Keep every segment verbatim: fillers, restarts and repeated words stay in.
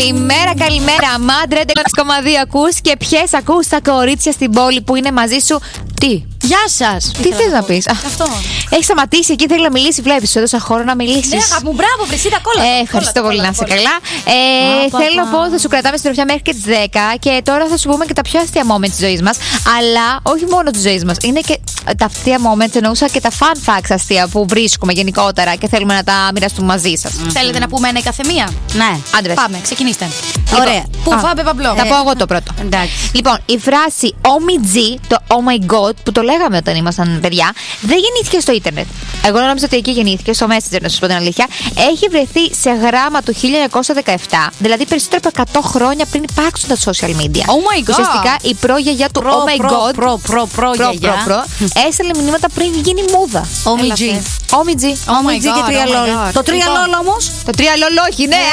Καλημέρα, καλημέρα. Μάντρε έντεκα κόμμα δύο ακούς και ποιες ακούς τα κορίτσια στην πόλη που είναι μαζί σου. Τι? Γεια σας! Τι θες να πεις? Αυτό. Έχει σταματήσει εκεί, θέλει να μιλήσει. Βλέπεις, σου έδωσα χώρο να μιλήσεις. Ναι, αγάπη μου, μπράβο, βρεσίδα κόλλα. Ε, ευχαριστώ πολύ, να είσαι καλά. Ε, Πα, θέλω πα. να πω, θα σου κρατάμε στην τροφιά μέχρι και τις δέκα και τώρα θα σου πούμε και τα πιο αστεία moments της ζωής μας. Αλλά όχι μόνο της ζωής μας. Είναι και τα αστεία moments, εννοούσα και τα fun facts αστεία που βρίσκουμε γενικότερα και θέλουμε να τα μοιραστούμε μαζί σας. Mm-hmm. Θέλετε να πούμε ένα η καθεμία? Ναι. Άντρες. Πάμε, ξεκινήστε. Λοιπόν, Ωραία. Πού α, φάμε, Παμπλό? Θα πω εγώ το πρώτο. Εντάξει. Λοιπόν, η φράση Oh my G, το Oh my God, που το λέγαμε όταν ήμασταν παιδιά, δεν γεννήθηκε στο ίντερνετ. Εγώ νόμιζα ότι εκεί γεννήθηκε, στο Messenger, να σα πω την αλήθεια. Έχει βρεθεί σε γράμμα του χίλια εννιακόσια δεκαεπτά, δηλαδή περισσότερο από εκατό χρόνια πριν υπάρξουν τα social media. Oh my God. Ουσιαστικά η προγιαγιά του Προ, Oh my προ, God. προ, προ, προ, προ, γιαγιά. προ, προ, έστελνε μηνύματα πριν γίνει μούδα. Oh my Έλα, G. Θε. Oh my G. Oh my G και God, τρία oh my λόλ. God. Το τρία Λοιπόν. λόλ όμως. Το τρία λόλ, όχι, ναι.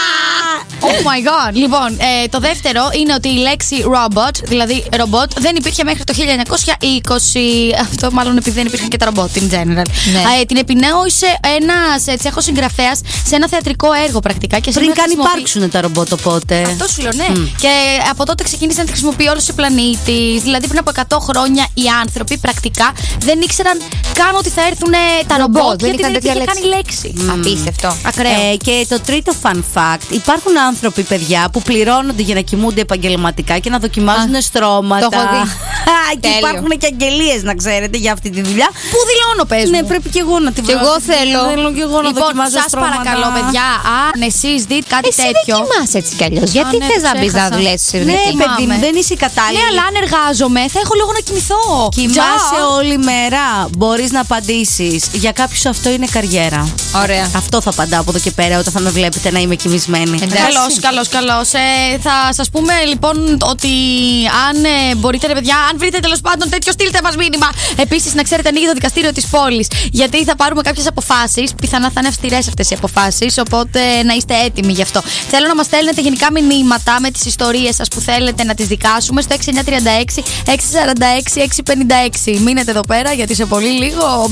Oh my god. Λοιπόν, ε, το δεύτερο είναι ότι η λέξη robot, δηλαδή ρομπότ, δεν υπήρχε μέχρι το χίλια εννιακόσια είκοσι. Αυτό μάλλον επειδή δεν υπήρχαν και τα ρομπότ in general. Ναι. Ε, την επινέωσε ένα τσέχος συγγραφέας σε ένα θεατρικό έργο πρακτικά. Και Πριν σήμερα καν χρησιμοποιεί- υπάρξουν τα ρομπότ οπότε. Αυτό σου λέω, ναι. Και από τότε ξεκίνησε να τη χρησιμοποιεί όλο ο πλανήτη. Δηλαδή πριν από εκατό χρόνια οι άνθρωποι πρακτικά δεν ήξεραν καν ότι θα έρθουν τα ρομπότ, ρομπότ. δεν Γιατί είχαν δεν τέτοια υπήρχε καν η λέξη. Απίστευτο. Ακραίο. Ε, και το τρίτο fun fact: υπάρχουν άνθρωποι, παιδιά, που πληρώνονται για να κοιμούνται επαγγελματικά και να δοκιμάζουν Α, στρώματα. το έχω δει. Και Τέλειο. υπάρχουν και αγγελίες, να ξέρετε, για αυτή τη δουλειά. Πού δηλώνω, πες Ναι, μου. πρέπει και εγώ να τη Κι βγάλω. εγώ αυτή τη δουλειά. θέλω. Θέλω και εγώ να Λοιπόν, δοκιμάζω σας στρώματα. παρακαλώ, παιδιά, αν εσείς δείτε κάτι Εσύ τέτοιο. δεν κοιμάσαι έτσι κι αλλιώς. Γιατί ναι, θες το να μπει να ξέχασα. δουλέψει? Ναι, κοιμάμαι. παιδί μου, δεν είσαι κατάλληλη. Ναι, αλλά αν εργάζομαι, θα έχω λόγο να κοιμηθώ. Κοιμάσαι Τζα. όλη μέρα. Μπορείς να απαντήσεις. Για κάποιους αυτό είναι καριέρα. Ωραία. Αυτό θα απαντάω από εδώ και πέρα όταν θα με βλέπετε να είμαι κοιμισμένη. Εντάξει. Καλώς, καλώς, καλώς. Ε, θα σας πούμε λοιπόν ότι αν ε, μπορείτε, ρε παιδιά, αν βρείτε τέλος πάντων τέτοιο, στείλτε μας μήνυμα. Επίσης, να ξέρετε, ανοίγει το δικαστήριο της πόλης. Γιατί θα πάρουμε κάποιες αποφάσεις. Πιθανά θα είναι αυστηρές αυτές οι αποφάσεις. Οπότε να είστε έτοιμοι γι' αυτό. Θέλω να μας στέλνετε γενικά μηνύματα με τις ιστορίες σας που θέλετε να τις δικάσουμε στο έξι εννιά τρία έξι έξι τέσσερα έξι έξι πέντε έξι. Μείνετε εδώ πέρα γιατί σε πολύ λίγο.